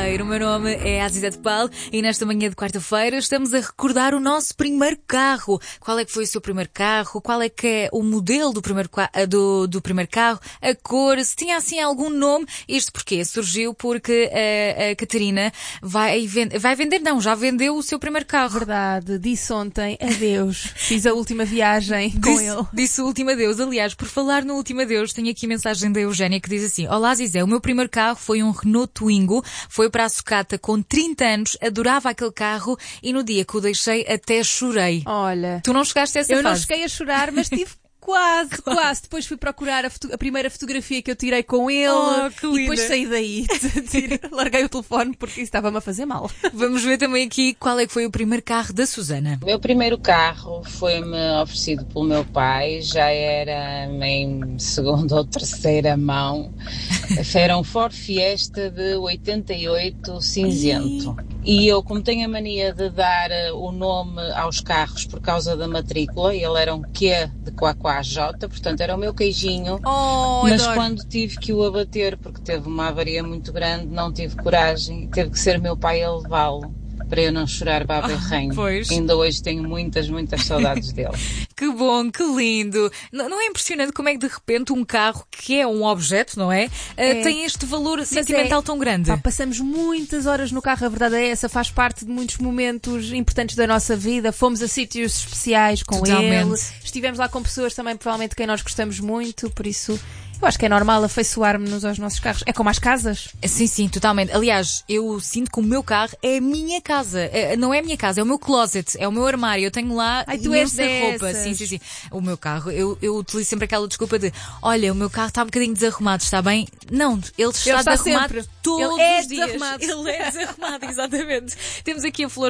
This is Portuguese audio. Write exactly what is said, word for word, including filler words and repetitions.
quarta-feira. O meu nome é Azizete Paulo e nesta manhã de quarta-feira estamos a recordar o nosso primeiro carro. Qual é que foi o seu primeiro carro? Qual é que é o modelo do primeiro, do, do primeiro carro? A cor? Se tinha assim algum nome? Isto porquê? Surgiu porque a, a Catarina vai, vai vender, não, já vendeu o seu primeiro carro. Verdade, disse ontem adeus. Fiz a última viagem com disse, ele. Disse o último adeus. Aliás, por falar no último adeus, tenho aqui a mensagem da Eugénia que diz assim: olá Zizé, o meu primeiro carro foi um Renault Twingo, foi para a sucata com trinta anos, adorava aquele carro e no dia que o deixei até chorei. Olha, tu não chegaste a essa eu fase? não cheguei a chorar, mas tive quase, quase. Depois fui procurar a, foto- a primeira fotografia que eu tirei com ele Oh, que e depois linda. saí daí. Larguei o telefone porque isso estava-me a fazer mal. Vamos ver também aqui qual é que foi o primeiro carro da Susana. O meu primeiro carro foi-me oferecido pelo meu pai, já era em segunda ou terceira mão. Era um Ford Fiesta de oitenta e oito cinzento. E eu, como tenho a mania de dar o nome aos carros por causa da matrícula, ele era um Q de Quaquá J, portanto era o meu queijinho, Oh, mas adoro. quando tive que o abater, porque teve uma avaria muito grande, não tive coragem, teve que ser meu pai a levá-lo, para eu não chorar baba e ranho. pois. Ainda hoje tenho muitas, muitas saudades dele. Que bom, que lindo. Não, não é impressionante como é que de repente um carro, que é um objeto, não é? É. Uh, tem este valor Mas sentimental é, tão grande. pá, passamos muitas horas no carro, a verdade é essa, faz parte de muitos momentos importantes da nossa vida. Fomos a sítios especiais com Totalmente. ele, estivemos lá com pessoas também, provavelmente, quem nós gostamos muito, por isso eu acho que é normal afeiçoarmos-nos aos nossos carros. É como às casas. Sim, sim, totalmente. Aliás, eu sinto que o meu carro é a minha casa. É- Não é a minha casa, é o meu closet, é o meu armário. Eu tenho lá Ai, tu és imensa roupa. dessas. Sim, sim, sim. O meu carro, eu, eu utilizo sempre aquela desculpa de: olha, o meu carro está um bocadinho desarrumado, está bem? Não, ele está, está desarrumado sempre. todos Ele é os dias. desarrumado. Ele é desarrumado, exatamente. Temos aqui a Flor